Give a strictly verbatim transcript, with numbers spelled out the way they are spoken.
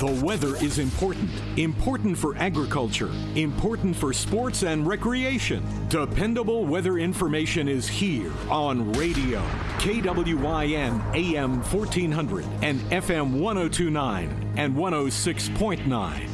The weather is important. Important for agriculture. Important for sports and recreation. Dependable weather information is here on radio. K W I N A M fourteen hundred and F M one oh two point nine and one oh six point nine.